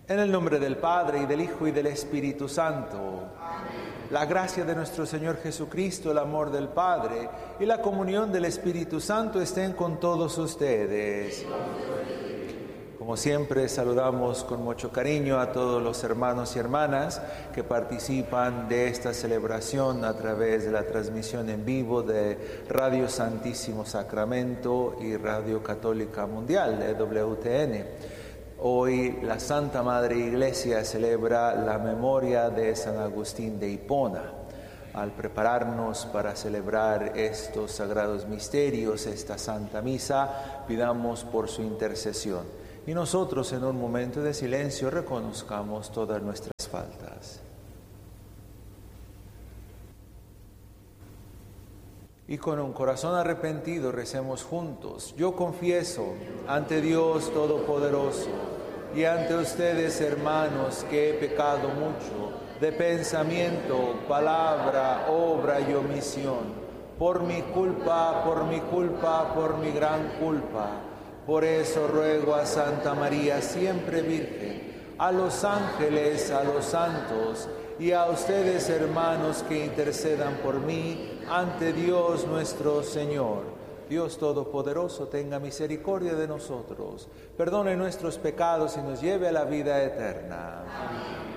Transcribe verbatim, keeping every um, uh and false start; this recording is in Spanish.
En el nombre del Padre, y del Hijo, y del Espíritu Santo. Amén. La gracia de nuestro Señor Jesucristo, el amor del Padre, y la comunión del Espíritu Santo estén con todos ustedes. Como siempre, saludamos con mucho cariño a todos los hermanos y hermanas que participan de esta celebración a través de la transmisión en vivo de Radio Santísimo Sacramento y Radio Católica Mundial, E W T N. Hoy la Santa Madre Iglesia celebra la memoria de San Agustín de Hipona. Al prepararnos para celebrar estos sagrados misterios, esta Santa Misa, pidamos por su intercesión. Y nosotros en un momento de silencio reconozcamos todas nuestras faltas. Y con un corazón arrepentido recemos juntos. Yo confieso ante Dios Todopoderoso y ante ustedes, hermanos, que he pecado mucho de pensamiento, palabra, obra y omisión. Por mi culpa, por mi culpa, por mi gran culpa. Por eso ruego a Santa María, siempre Virgen, a los ángeles, a los santos y a ustedes, hermanos, que intercedan por mí ante Dios nuestro Señor. Dios Todopoderoso tenga misericordia de nosotros, perdone nuestros pecados y nos lleve a la vida eterna. Amén.